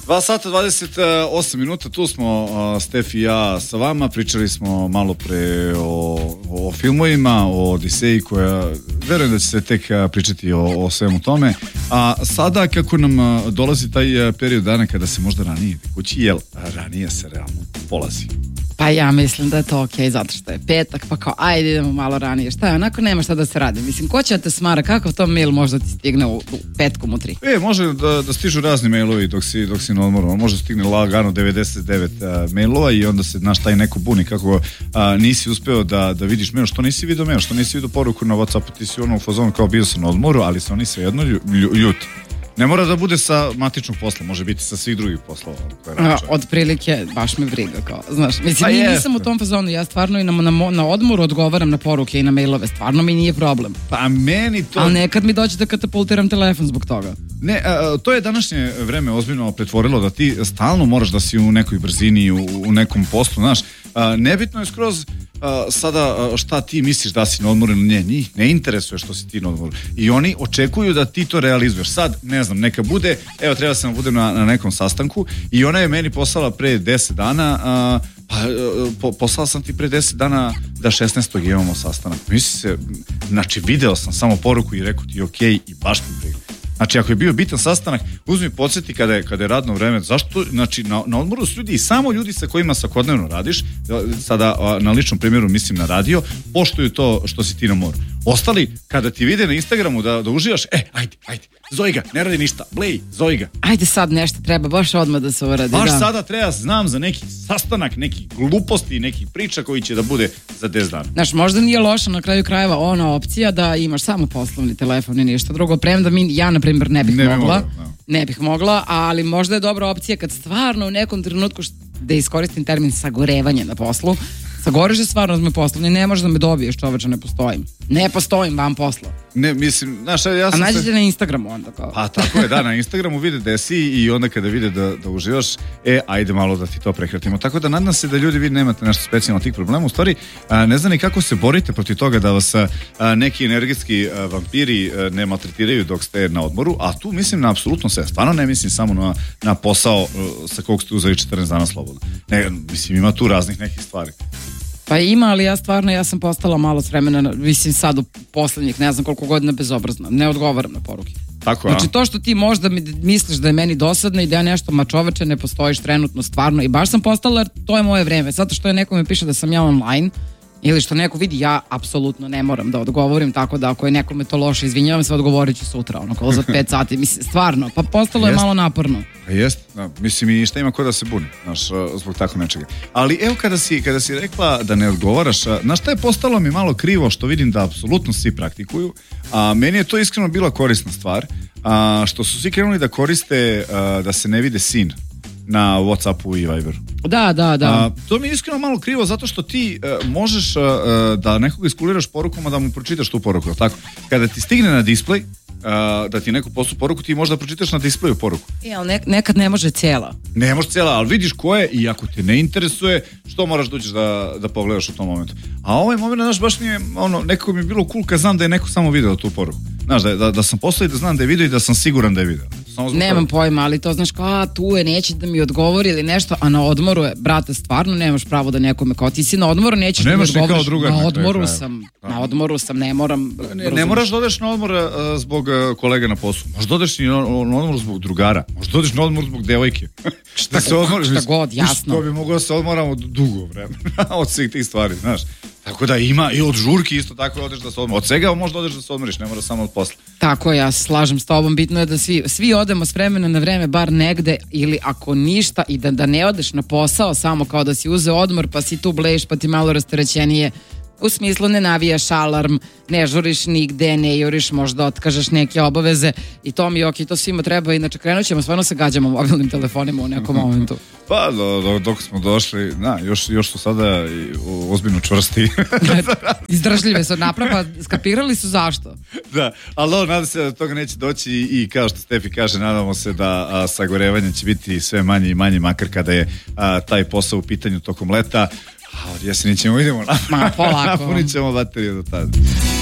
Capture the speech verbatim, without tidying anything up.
dva sata dvadeset osam minuta, tu smo uh, Stef i ja sa vama, pričali smo malo pre o, o filmovima, o Odiseji koja, verujem da će se tek uh, pričati o, o svemu tome, a sada kako nam uh, dolazi taj uh, period dana kada se možda ranije ide kući, jel ranije se realno polazi? Pa ja mislim da je to okej, okay, zato što je petak, pa kao ajde idemo malo ranije, šta je, onako nema šta da se radi, mislim, ko će da te smara, kakav to mail možda ti stigne u, u petkom u tri? E, može da, da stižu razni mailovi dok si, dok si na odmoru, može stigne lagano devedeset devet uh, mailova i onda se, znaš, taj neko buni kako uh, nisi uspeo da, da vidiš mail, što nisi vidio mail, što nisi vidio poruku na WhatsAppu, ti si ono u fazonu kao bio sam na odmoru, ali se oni svejedno ljuti. Ne mora da bude sa matičnog posla, može biti sa svih drugih poslova. A, od prilike, baš me briga, kao, znaš, mislim, pa ja nisam u tom fazonu, ja stvarno i na, na, na odmoru odgovaram na poruke i na mailove, stvarno mi nije problem. Pa meni to... Ali nekad mi dođe da katapultiram telefon zbog toga. Ne, a, to je današnje vreme ozbiljno pretvorilo da ti stalno moraš da si u nekoj brzini, u, u nekom poslu, znaš, a, nebitno je skroz a, sada a, šta ti misliš da si na odmoru ili ne, njih ne interesuje što si ti na odmoru i oni očekuju da ti to realizuješ. Sad, ne znam, neka bude, evo treba sam da budem na, na nekom sastanku i ona je meni poslala pre deset dana, a, pa po, poslala sam ti pre deset dana da šesnaestog imamo sastanak. Misli se, znači video sam samo poruku i rekao ti okej i baš mi briga. Znači, ako je bio bitan sastanak, uzmi podsjeti kada je, kada je radno vreme, zašto, znači, na, na odmoru su ljudi i samo ljudi sa kojima svakodnevno radiš, sada na ličnom primjeru mislim na radio, poštuju to što si ti na moru. Ostali, kada ti vide na Instagramu da, da uživaš, e, ajde, ajde, zovi ga, ne radi ništa, blej, zovi ga. Ajde sad nešto treba, baš odmah da se uradi. Baš da. Sada treba, znam za neki sastanak, neki gluposti, neki priča koji će da bude za deset dana. Znaš, možda nije loša na kraju krajeva ona opcija da imaš samo poslovni telefon i ništa drugo, premda mi, ja na primjer ne bih ne mogla, mogla no. ne bih mogla, ali možda je dobra opcija kad stvarno u nekom trenutku, da iskoristim termin sagorevanje na poslu, sagoriš je stvarno da me poslovni, ne možeš da me dobiješ, čoveče, ne postojim. Ne postojim vam posla. Ne, mislim, znaš, ja sam A nađete se... na Instagramu onda kao. Pa tako je, da, na Instagramu vide da si i onda kada vide da, da uživaš, e, ajde malo da ti to prekratimo. Tako da nadam se da ljudi vi nemate nešto specijalno tih problema. U stvari, a, ne znam ni kako se borite protiv toga da vas a, neki energetski a, vampiri a, ne maltretiraju dok ste na odmoru, a tu mislim na apsolutno sve. Stvarno ne mislim samo na, na posao a, sa kog ste uzeli četrnaest dana slobodno. Ne, mislim, ima tu raznih nekih stvari. Pa ima, ali ja stvarno, ja sam postala malo s vremena, mislim sad u poslednjih, ne znam koliko godina bezobrazna, ne odgovaram na poruke. Tako, znači to što ti možda mi misliš da je meni dosadno i da ja nešto, ma čoveče, ne postojiš trenutno stvarno i baš sam postala, to je moje vreme, zato što je neko mi piše da sam ja online ili što neko vidi, ja apsolutno ne moram da odgovorim, tako da ako je nekome to loše, izvinjavam se, odgovorit ću sutra, ono, kao za pet sati, mislim, stvarno, pa postalo je jest. Malo naporno. Pa jest, da, mislim i šta ima ko da se buni, znaš, zbog tako nečega. Ali evo kada si, kada si rekla da ne odgovaraš, znaš šta je postalo mi malo krivo, što vidim da apsolutno svi praktikuju, a meni je to iskreno bila korisna stvar, a, što su svi krenuli da koriste a, da se ne vide sin na WhatsAppu i Viberu. Da, da, da. A, to mi je iskreno malo krivo zato što ti uh, možeš uh, da nekoga iskuliraš porukom, a da mu pročitaš tu poruku, tako? Kada ti stigne na display, uh, da ti neko poslu poruku, ti možda pročitaš na displeju poruku. E, ali nek- nekad ne može cijela. Ne može cijela, ali vidiš ko je i ako te ne interesuje, što moraš da uđeš da, da pogledaš u tom momentu. A ovaj moment, znaš, baš mi je, ono, nekako mi je bilo cool kad znam da je neko samo video tu poruku. Znaš, da, da, da sam poslao i da znam da je video i da sam siguran da je video. Nemam pojma, ali to znaš kao, a tu je, neće da mi odgovori ili nešto, a na odmoru je, brate, stvarno nemaš pravo da nekome, kao ti si na odmoru, nećeš da mi odgovoriš, drugar, na odmoru sam, da. na odmoru sam, ne moram. Ne, ne moraš da odeš na odmor uh, zbog uh, kolega na poslu, možda odeš i na, na odmor zbog drugara, možda odeš na odmor zbog devojke. šta, se odmor, šta god, jasno. To bi moglo da se odmoramo dugo vremena od svih tih stvari, znaš. Tako da ima i od žurki isto tako odeš da se odmoriš. Od svega možda odeš da se odmoriš, ne mora samo od posla. Tako, ja se slažem s tobom, bitno je da svi, svi odemo s vremena na vreme bar negde ili ako ništa i da, da ne odeš na posao samo kao da si uzeo odmor pa si tu bleješ pa ti malo rasterećenije. U smislu ne navijaš alarm, ne žuriš nigde, ne juriš, možda otkažeš neke obaveze i to mi je okej, to svima treba, inače krenut ćemo, stvarno se gađamo mobilnim telefonima u nekom momentu. Pa do, do, dok smo došli, na, još, još su sada ozbiljno čvrsti. Izdržljive su naprava, skapirali su zašto. Da, ali ovo, nadam se da toga neće doći i kao što Stefi kaže, nadamo se da a, sagorevanje će biti sve manje i manje, makar kada je a, taj posao u pitanju tokom leta. A od jeseni ćemo, idemo na... Ma, polako. Napunit ćemo bateriju do tada.